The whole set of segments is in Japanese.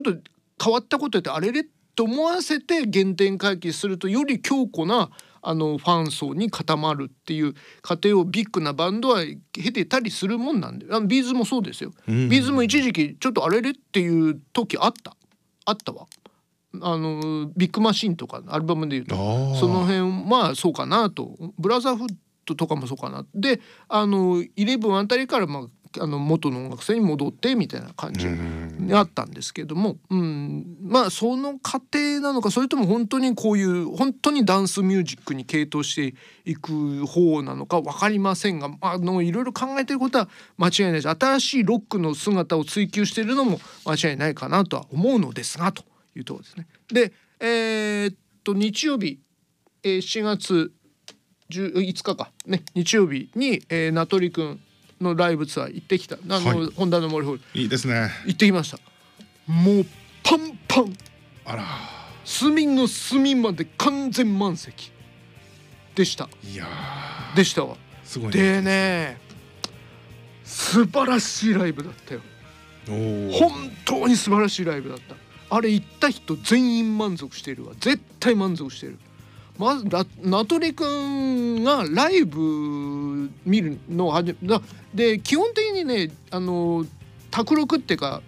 と変わったことってあれれと思わせて原点回帰するとより強固なファン層に固まるっていう過程をビッグなバンドは経てたりするもんなんで、ビーズもそうですよ。ビーズも一時期ちょっとあれれっていう時あったわ。ビッグマシンとかアルバムでいうとその辺はそうかなと、ブラザーフッドとかもそうかなで、11あたりから元の音楽性に戻ってみたいな感じにあったんですけども、その過程なのか、それとも本当にこういう本当にダンスミュージックに傾倒していく方なのか分かりませんが、いろいろ考えてることは間違いないです。新しいロックの姿を追求しているのも間違いないかなとは思うのですがというところですね。で、日曜日、7月5日かね、日曜日に、名取くんのライブツアー行ってきた。ホンダの森ホールいいですね。 行ってきました。もうパンパン、 あら、 隅の隅まで完全満席でした。 いやでしたわ。 すごいでね、素晴らしいライブだったよ。本当に素晴らしいライブだった。あれ行った人全員満足してるわ。絶対満足してる。まず名取くんがライブ見るのをで基本的にね、卓録っていうか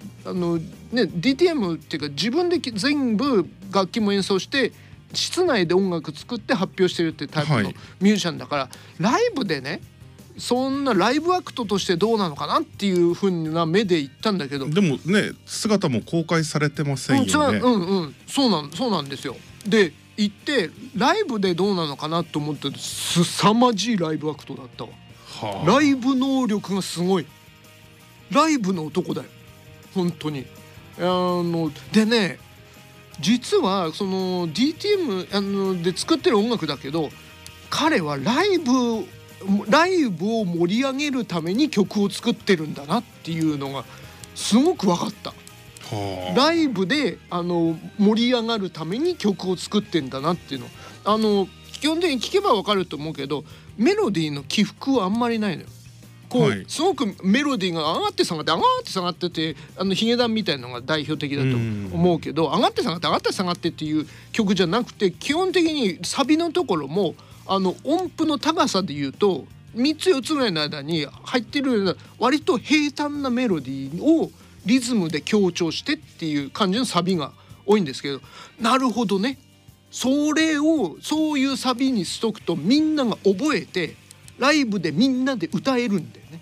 DTM っていうか自分で全部楽器も演奏して室内で音楽作って発表してるってタイプのミュージシャンだから、ライブでねそんなライブアクトとしてどうなのかなっていう風な目で行ったんだけど、でもね姿も公開されてませんよね。 そうなんですよ。で行ってライブでどうなのかなと思って凄まじいライブアクトだったわ。ライブ能力がすごい。ライブの男だよ本当に。でね、実はその DTM で作ってる音楽だけど、彼はライブを盛り上げるために曲を作ってるんだなっていうのがすごく分かった。ライブで盛り上がるために曲を作ってんだなっていうの、基本的に聴けば分かると思うけど、メロディーの起伏はあんまりないのよ。すごくメロディーが上がって下がって上がって下がってて、ヒゲダンみたいなのが代表的だと思うけど、上がって下がって上がって下がってっていう曲じゃなくて、基本的にサビのところも音符の高さでいうと3つ4つぐらいの間に入ってるような割と平坦なメロディーをリズムで強調してっていう感じのサビが多いんですけど、なるほどね、そういうサビにしとくとみんなが覚えてライブでみんなで歌えるんだよね。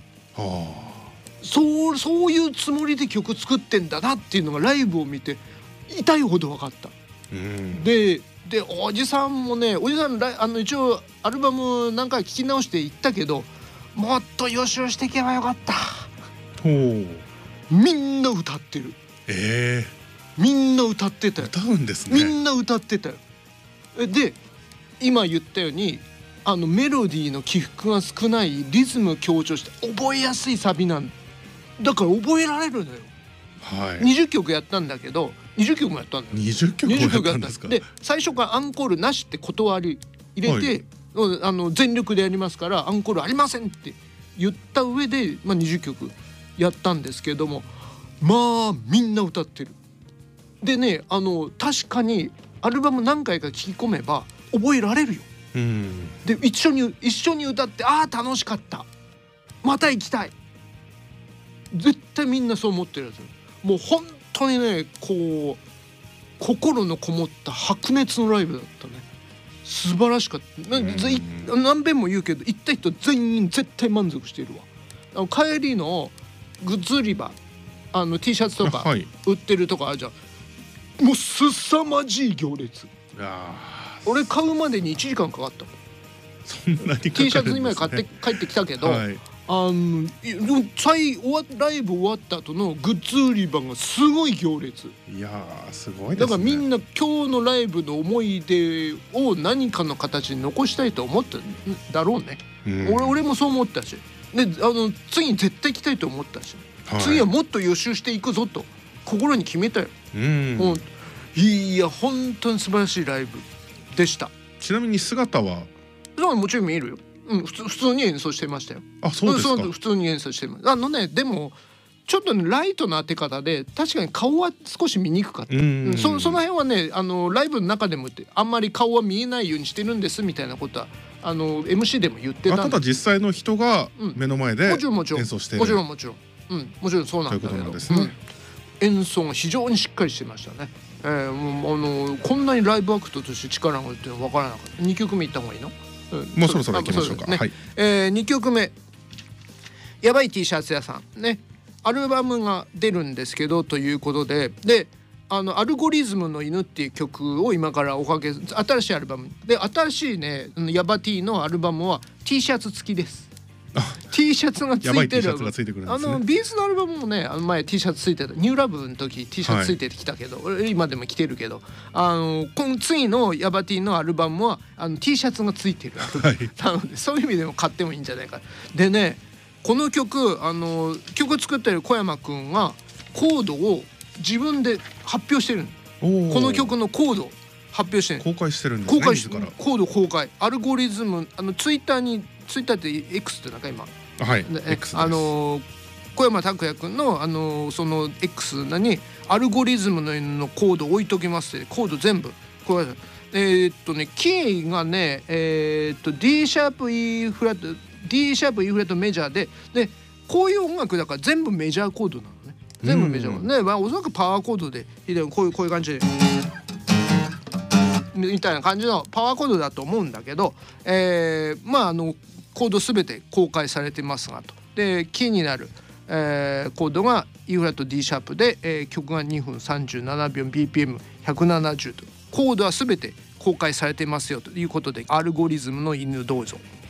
そういうつもりで曲作ってんだなっていうのがライブを見て痛いほど分かった。でおじさんもね、一応アルバム何回聴き直していったけど、もっと予習していけばよかった。みんな歌ってる。みんな歌ってたよ。 歌うんですね。 みんな歌ってたよ。で今言ったようにメロディーの起伏が少ないリズムを強調して覚えやすいサビなんだから覚えられるのよ。20曲やったんだけど、20曲もやったんだよ。 20曲もやったんですか。 で最初からアンコールなしって断り入れて、全力でやりますからアンコールありませんって言った上で、20曲やったんですけども、みんな歌ってる。でね、確かにアルバム何回か聴き込めば覚えられるよ。で一緒に歌って、楽しかった、また行きたい、絶対みんなそう思ってるやつ。もう本当にね、心のこもった白熱のライブだったね。素晴らしかった。何遍も言うけど行った人全員絶対満足しているわ。帰りのグッズ売り場、T シャツとか売ってるとこあるじゃん。もう凄まじい行列。俺買うまでに1時間かかったもん。 そんなにかかるんですね。 T シャツ2枚買って帰ってきたけど、ライブ終わった後のグッズ売り場がすごい行列。 いやーすごいですね。 だからみんな今日のライブの思い出を何かの形に残したいと思ったんだろうね。俺もそう思ったし、で次に絶対来たいと思ったし、次はもっと予習していくぞと心に決めたよ。いや本当に素晴らしいライブでした。 ちなみに姿はもちろん見えるよ。普通に演奏してましたよ。 そうですか。 普通に演奏してます。でもちょっとねライトな当て方で確かに顔は少し見にくかった、その辺はねライブの中でもあんまり顔は見えないようにしてるんですみたいなことはMC でも言ってたんで、 ただ実際の人が目の前で演奏している、 もちろんそうなんだけど、 ということなんですね。 演奏が非常にしっかりしてましたね。もうこんなにライブアクトとして力があるっていうのは分からなかった。2曲目いった方がいいの？ もうそろそろ行きましょうか。 ね、2曲目やばい T シャツ屋さんね、アルバムが出るんですけどということでアルゴリズムの犬っていう曲を今からおかけ、新しいアルバムで、新しいねヤバ T のアルバムは T シャツ付きです。T シャツがついてる、 やばい T シャツがついてくるんですね。 ビーズのアルバムもね前 T シャツついてた、ニューラブの時 T シャツついてきたけど、俺今でも着てるけど、この次のヤバ T のアルバムはT シャツがついてる、なのでそういう意味でも買ってもいいんじゃないか。でねこの曲曲作ってる小山くんがコードを自分で発表してる。この曲のコード発表してる、 公開してるんですね。 コード公開、アルゴリズムツイッターって X ってなんか今 X です。 小山拓也くんのその X にアルゴリズムのコード置いときますって、コード全部これキーがねD シャープ E フラット D シャープ E フラットメジャーでこういう音楽だから全部メジャーコードなのね。全部メジャーね、おそらくパワーコードでこういう感じでみたいな感じのパワーコードだと思うんだけど、コードすべて公開されてますがと。でキーになる、コードが E フラット D シャープで、曲が2分37秒 BPM170 と、コードはすべて公開されてますよということで、アルゴリズムの犬どうぞ。